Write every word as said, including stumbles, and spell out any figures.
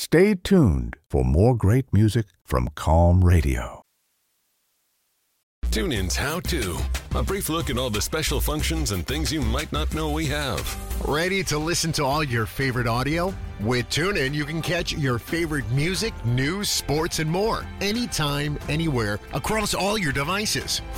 Stay tuned for more great music from Calm Radio. TuneIn's How To. A brief look at all the special functions and things you might not know we have. Ready to listen to all your favorite audio? With TuneIn, you can catch your favorite music, news, sports, and more anytime, anywhere, across all your devices.